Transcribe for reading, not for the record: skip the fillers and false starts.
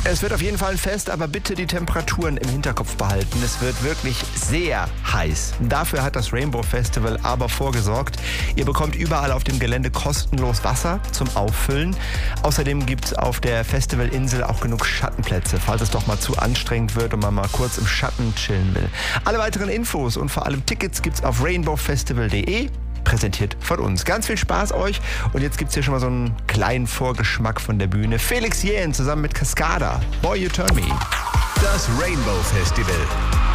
Es wird auf jeden Fall ein Fest, aber bitte die Temperaturen im Hinterkopf behalten. Es wird wirklich sehr heiß. Dafür hat das Rainbow Festival aber vorgesorgt. Ihr bekommt überall auf dem Gelände kostenlos Wasser zum Auffüllen. Außerdem gibt es auf der Festivalinsel auch genug Schattenplätze, falls es doch mal zu anstrengend wird und man mal kurz im Schatten chillen will. Alle weiteren Infos und vor allem Tickets gibt's auf rainbowfestival.de. Präsentiert von uns. Ganz viel Spaß euch. Und jetzt gibt es hier schon mal so einen kleinen Vorgeschmack von der Bühne. Felix Jähn zusammen mit Cascada. Boy, You Turn Me. Das Rainbow Festival.